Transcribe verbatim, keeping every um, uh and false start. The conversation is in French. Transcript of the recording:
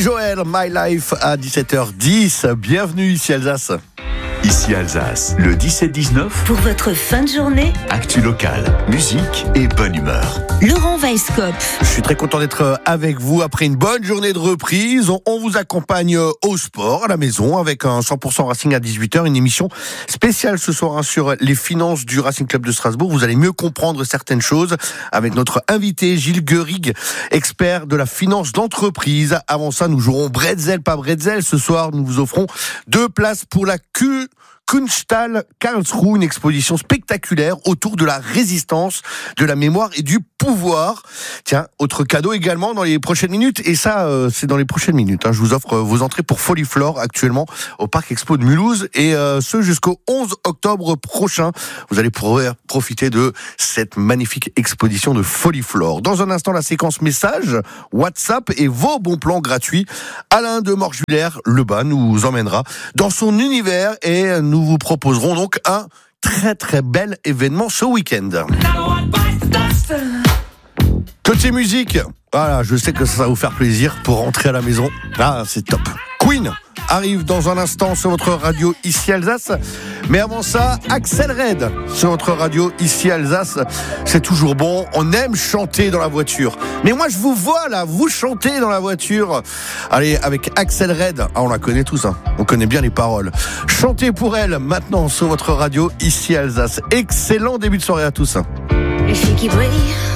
Joel, My Life à dix-sept heures dix. Bienvenue ici Alsace. Ici Alsace, le dix-sept dix-neuf. Pour votre fin de journée, actu local, musique et bonne humeur. Laurent Weisskopf. Je suis très content d'être avec vous après une bonne journée de reprise. On vous accompagne au sport, à la maison, avec un cent pour cent Racing à dix-huit heures. Une émission spéciale ce soir hein, sur les finances du Racing Club de Strasbourg. Vous allez mieux comprendre certaines choses avec notre invité Gilles Guerig, expert de la finance d'entreprise. Avant ça, nous jouerons Bretzel, pas Bretzel. Ce soir, nous vous offrons deux places pour la Q... Kunsthal Karlsruhe, une exposition spectaculaire autour de la résistance, de la mémoire et du pouvoir. Tiens, autre cadeau également dans les prochaines minutes, et ça, euh, c'est dans les prochaines minutes. Hein. Je vous offre euh, vos entrées pour Foliflore actuellement au Parc Expo de Mulhouse, et euh, ce jusqu'au onze octobre prochain. Vous allez pouvoir profiter de cette magnifique exposition de Foliflore. Dans un instant, la séquence message, WhatsApp et vos bons plans gratuits. Alain de Morjuler, le bas, nous emmènera dans son univers et nous Nous vous proposerons donc un très très bel événement ce week-end. Côté musique, voilà, je sais que ça va vous faire plaisir pour rentrer à la maison. Ah, c'est top. Queen arrive dans un instant sur votre radio ici Alsace. Mais avant ça, Axel Red sur votre radio ici Alsace. C'est toujours bon, on aime chanter dans la voiture. Mais moi je vous vois là, vous chantez dans la voiture. Allez, avec Axel Red, ah, on la connaît tous, hein. On connaît bien les paroles. Chantez pour elle maintenant sur votre radio ici Alsace. Excellent début de soirée à tous. Les filles qui brillent